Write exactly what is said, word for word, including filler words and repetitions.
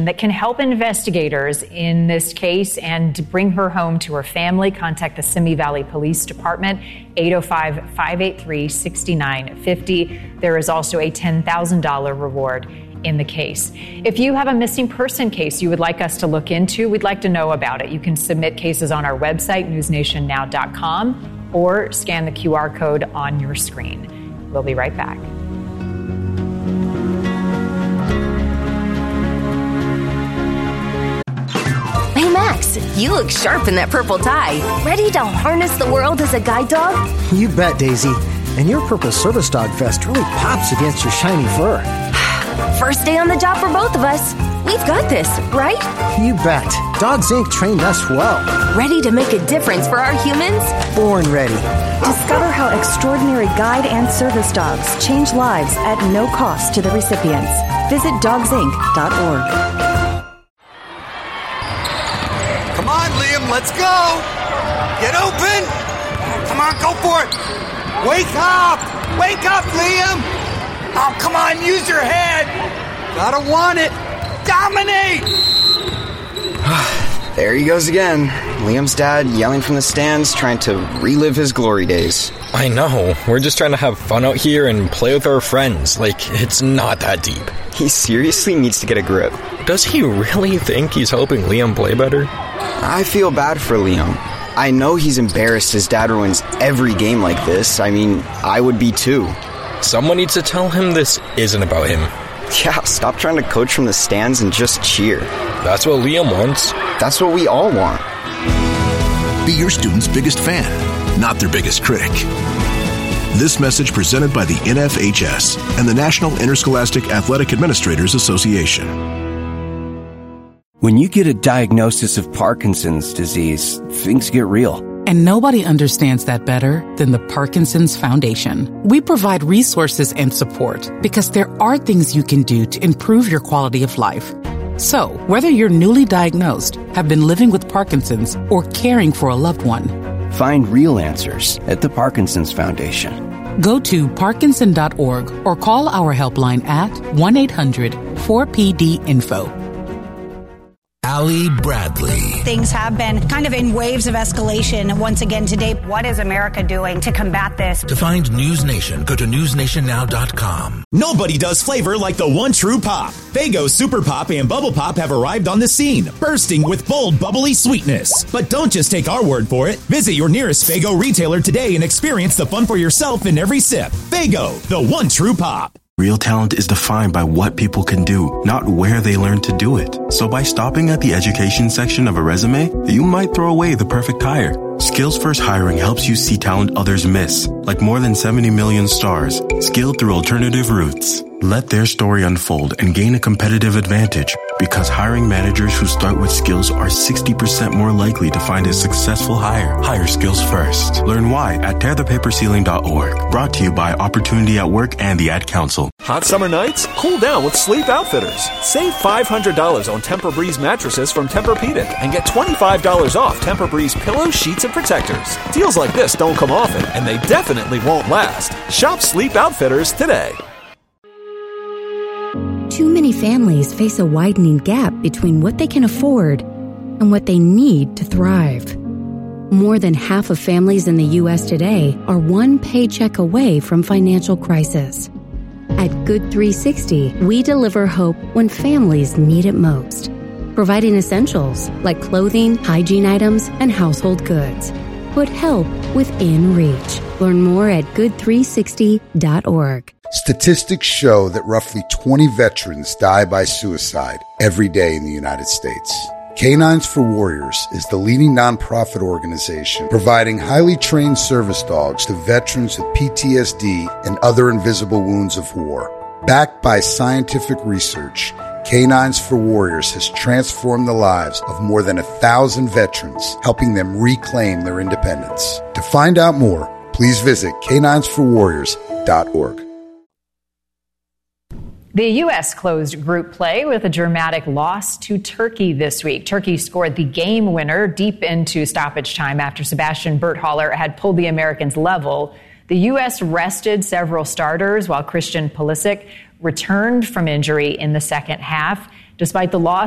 that can help investigators in this case and to bring her home to her family. Contact the Simi Valley Police Department, eight oh five, five eight three, six nine five oh. There is also a ten thousand dollars reward in the case. If you have a missing person case you would like us to look into, we'd like to know about it. You can submit cases on our website, news nation now dot com, or scan the Q R code on your screen. We'll be right back. Hey, Max, you look sharp in that purple tie. Ready to harness the world as a guide dog? You bet, Daisy. And your purple service dog vest really pops against your shiny fur. First day on the job for both of us. We've got this, right? You bet. Dogs Incorporated trained us well. Ready to make a difference for our humans? Born ready. Discover how extraordinary guide and service dogs change lives at no cost to the recipients. Visit dogs inc dot org. Come on, Liam, let's go! Get open! Come on, go for it! Wake up! Wake up, Liam! Oh, come on, use your head! Gotta want it! Dominate! There he goes again. Liam's dad yelling from the stands, trying to relive his glory days. I know. We're just trying to have fun out here and play with our friends. Like, it's not that deep. He seriously needs to get a grip. Does he really think he's helping Liam play better? I feel bad for Liam. I know he's embarrassed his dad ruins every game like this. I mean, I would be too. Someone needs to tell him this isn't about him. Yeah, stop trying to coach from the stands and just cheer. That's what Liam wants. That's what we all want. Be your student's biggest fan, not their biggest critic. This message presented by the N F H S and the National Interscholastic Athletic Administrators Association. When you get a diagnosis of Parkinson's disease, things get real. And nobody understands that better than the Parkinson's Foundation. We provide resources and support because there are things you can do to improve your quality of life. So, whether you're newly diagnosed, have been living with Parkinson's, or caring for a loved one, find real answers at the Parkinson's Foundation. Go to parkinson dot org or call our helpline at one eight hundred four P D info. Allie Bradley. Things have been kind of in waves of escalation once again today. What is America doing to combat this? To find News Nation, go to news nation now dot com. Nobody does flavor like the one true pop. Faygo Super Pop and Bubble Pop have arrived on the scene, bursting with bold, bubbly sweetness. But don't just take our word for it. Visit your nearest Faygo retailer today and experience the fun for yourself in every sip. Faygo, the one true pop. Real talent is defined by what people can do, not where they learn to do it. So by stopping at the education section of a resume, you might throw away the perfect hire. Skills First Hiring helps you see talent others miss, like more than seventy million stars, skilled through alternative routes. Let their story unfold and gain a competitive advantage, because hiring managers who start with skills are sixty percent more likely to find a successful hire. Hire skills first. Learn why at tear the paper ceiling dot org. Brought to you by Opportunity at Work and the Ad Council. Hot summer nights? Cool down with Sleep Outfitters. Save five hundred dollars on Tempur-Breeze mattresses from Tempur-Pedic and get twenty-five dollars off Tempur-Breeze pillows, sheets, and protectors. Deals like this don't come often, and they definitely won't last. Shop Sleep Outfitters today. Too many families face a widening gap between what they can afford and what they need to thrive. More than half of families in the U S today are one paycheck away from financial crisis. At Good three sixty, we deliver hope when families need it most, providing essentials like clothing, hygiene items, and household goods. Put help within reach. Learn more at good three sixty dot org. Statistics show that roughly twenty veterans die by suicide every day in the United States. Canines for Warriors is the leading nonprofit organization providing highly trained service dogs to veterans with P T S D and other invisible wounds of war. Backed by scientific research, Canines for Warriors has transformed the lives of more than a thousand veterans, helping them reclaim their independence. To find out more, please visit canines for warriors dot org. The U S closed group play with a dramatic loss to Turkey this week. Turkey scored the game winner deep into stoppage time after Sebastian Berthaler had pulled the Americans level. The U S rested several starters while Christian Pulisic returned from injury in the second half. Despite the loss,